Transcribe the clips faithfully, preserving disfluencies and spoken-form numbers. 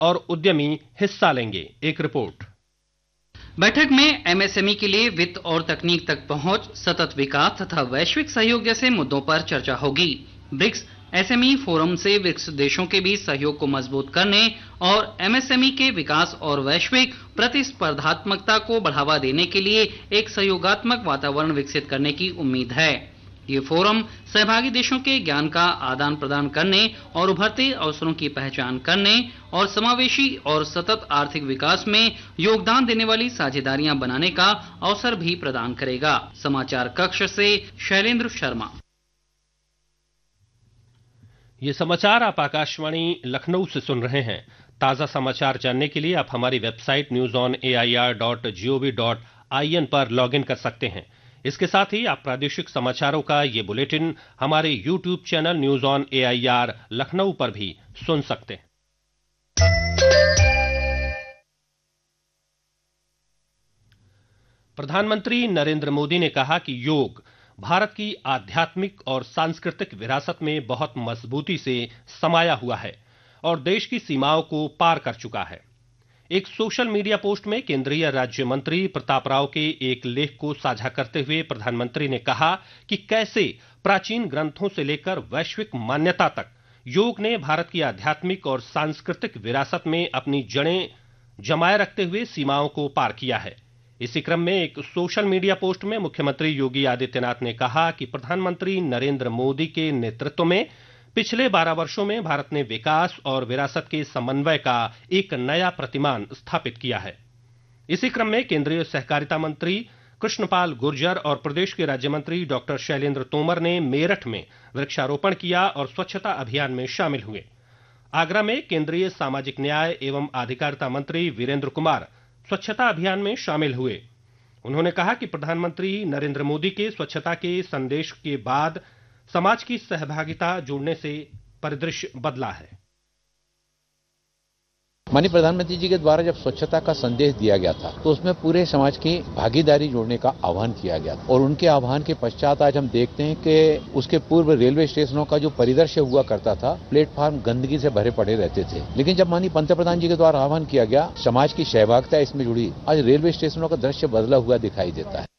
और उद्यमी हिस्सा लेंगे। एक रिपोर्ट। बैठक में एमएसएमई के लिए वित्त और तकनीक तक पहुंच, सतत विकास तथा वैश्विक सहयोग जैसे मुद्दों पर चर्चा होगी। ब्रिक्स एसएमई फोरम से ब्रिक्स देशों के बीच सहयोग को मजबूत करने और एमएसएमई के विकास और वैश्विक प्रतिस्पर्धात्मकता को बढ़ावा देने के लिए एक सहयोगात्मक वातावरण विकसित करने की उम्मीद है। ये फोरम सहभागी देशों के ज्ञान का आदान प्रदान करने और उभरते अवसरों की पहचान करने और समावेशी और सतत आर्थिक विकास में योगदान देने वाली साझेदारियां बनाने का अवसर भी प्रदान करेगा। समाचार कक्ष से शैलेंद्र शर्मा। ये समाचार आप आकाशवाणी लखनऊ से सुन रहे हैं। ताजा समाचार जानने के लिए आप हमारी website news on A I R dot G O V dot I N पर लॉग इन कर सकते हैं। इसके साथ ही आप प्रादेशिक समाचारों का ये बुलेटिन हमारे YouTube channel news on A I R Lucknow पर भी सुन सकते हैं। प्रधानमंत्री नरेंद्र मोदी ने कहा कि योग भारत की आध्यात्मिक और सांस्कृतिक विरासत में बहुत मजबूती से समाया हुआ है और देश की सीमाओं को पार कर चुका है। एक सोशल मीडिया पोस्ट में केंद्रीय राज्य मंत्री प्रताप राव के एक लेख को साझा करते हुए प्रधानमंत्री ने कहा कि कैसे प्राचीन ग्रंथों से लेकर वैश्विक मान्यता तक योग ने भारत की आध्यात्मिक और सांस्कृतिक विरासत में अपनी जड़ें जमाए रखते हुए सीमाओं को पार किया है। इसी क्रम में एक सोशल मीडिया पोस्ट में मुख्यमंत्री योगी आदित्यनाथ ने कहा कि प्रधानमंत्री नरेंद्र मोदी के नेतृत्व में पिछले बारह वर्षों में भारत ने विकास और विरासत के समन्वय का एक नया प्रतिमान स्थापित किया है। इसी क्रम में केंद्रीय सहकारिता मंत्री कृष्णपाल गुर्जर और प्रदेश के राज्य मंत्री डॉक्टर शैलेंद्र तोमर ने मेरठ में वृक्षारोपण किया और स्वच्छता अभियान में शामिल हुए। आगरा में केंद्रीय सामाजिक न्याय एवं अधिकारिता मंत्री वीरेंद्र कुमार स्वच्छता अभियान में शामिल हुए। उन्होंने कहा कि प्रधानमंत्री नरेंद्र मोदी के स्वच्छता के संदेश के बाद समाज की सहभागिता जुड़ने से परिदृश्य बदला है। माननीय प्रधानमंत्री जी के द्वारा जब स्वच्छता का संदेश दिया गया था तो उसमें पूरे समाज की भागीदारी जोड़ने का आह्वान किया गया था और उनके आह्वान के पश्चात आज हम देखते हैं कि उसके पूर्व रेलवे स्टेशनों का जो परिदृश्य हुआ करता था, प्लेटफॉर्म गंदगी से भरे पड़े रहते थे, लेकिन जब माननीय पंतप्रधान जी के द्वारा आह्वान किया गया, समाज की सहभागिता इसमें जुड़ी, आज रेलवे स्टेशनों का दृश्य बदला हुआ दिखाई देता है।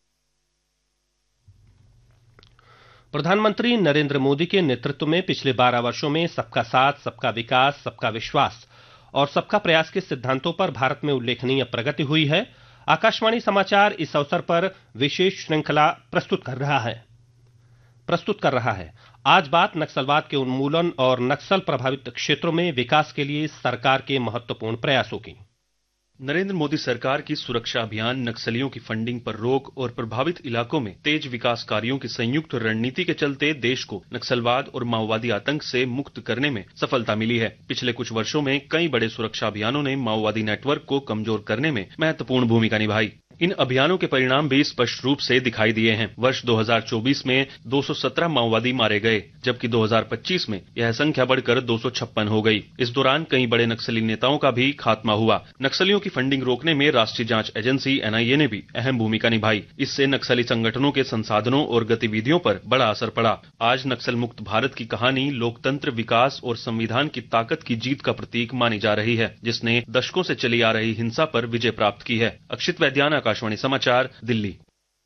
प्रधानमंत्री नरेंद्र मोदी के नेतृत्व में पिछले बारह वर्षों में सबका साथ, सबका विकास, सबका विश्वास और सबका प्रयास के सिद्धांतों पर भारत में उल्लेखनीय प्रगति हुई है। आकाशवाणी समाचार इस अवसर पर विशेष श्रृंखला प्रस्तुत कर रहा है प्रस्तुत कर रहा है आज बात नक्सलवाद के उन्मूलन और नक्सल प्रभावित क्षेत्रों में विकास के लिए सरकार के महत्वपूर्ण प्रयासों की। नरेंद्र मोदी सरकार की सुरक्षा अभियान, नक्सलियों की फंडिंग पर रोक और प्रभावित इलाकों में तेज विकास कार्यों की संयुक्त रणनीति के चलते देश को नक्सलवाद और माओवादी आतंक से मुक्त करने में सफलता मिली है। पिछले कुछ वर्षों में कई बड़े सुरक्षा अभियानों ने माओवादी नेटवर्क को कमजोर करने में महत्वपूर्ण भूमिका निभाई। इन अभियानों के परिणाम भी स्पष्ट रूप से दिखाई दिए हैं। वर्ष दो हज़ार चौबीस में दो सौ सत्रह माओवादी मारे गए, जबकि दो हज़ार पच्चीस में यह संख्या बढ़कर दो सौ छप्पन हो गई। इस दौरान कई बड़े नक्सली नेताओं का भी खात्मा हुआ। नक्सलियों की फंडिंग रोकने में राष्ट्रीय जांच एजेंसी एन आई ए ने भी अहम भूमिका निभाई। इससे नक्सली संगठनों के संसाधनों और गतिविधियों पर बड़ा असर पड़ा। आज नक्सल मुक्त भारत की कहानी लोकतंत्र, विकास और संविधान की ताकत की जीत का प्रतीक मानी जा रही है, जिसने दशकों से चली आ रही हिंसा पर विजय प्राप्त की है। अक्षित वैद्यान, आकाशवाणी समाचार, दिल्ली।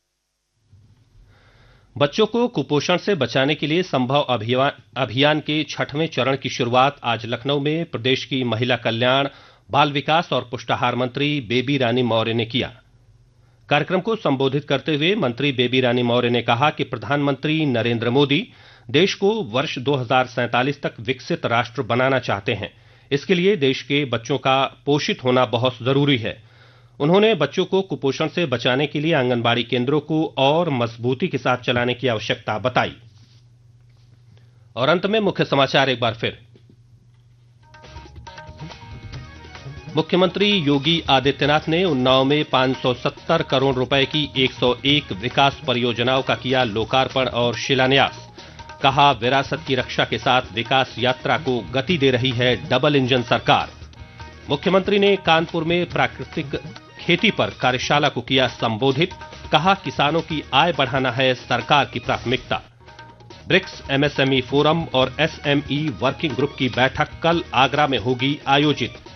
बच्चों को कुपोषण से बचाने के लिए संभव अभियान के छठवें चरण की शुरुआत आज लखनऊ में प्रदेश की महिला कल्याण, बाल विकास और पुष्टाहार मंत्री बेबी रानी मौर्य ने किया। कार्यक्रम को संबोधित करते हुए मंत्री बेबी रानी मौर्य ने कहा कि प्रधानमंत्री नरेंद्र मोदी देश को वर्ष दो हज़ार सैंतालीस तक विकसित राष्ट्र बनाना चाहते हैं। इसके लिए देश के बच्चों का पोषित होना बहुत जरूरी है। उन्होंने बच्चों को कुपोषण से बचाने के लिए आंगनबाड़ी केंद्रों को और मजबूती के साथ चलाने की आवश्यकता बताई। और अंत में मुख्य समाचार एक बार फिर। मुख्यमंत्री योगी आदित्यनाथ ने उन्नाव में पाँच सौ सत्तर करोड़ रुपए की एक सौ एक विकास परियोजनाओं का किया लोकार्पण और शिलान्यास। कहा, विरासत की रक्षा के साथ विकास यात्रा को गति दे रही है डबल इंजन सरकार। मुख्यमंत्री ने कानपुर में प्राकृतिक खेती पर कार्यशाला को किया संबोधित। कहा, किसानों की आय बढ़ाना है सरकार की प्राथमिकता। ब्रिक्स एमएसएमई फोरम और एसएमई वर्किंग ग्रुप की बैठक कल आगरा में होगी आयोजित।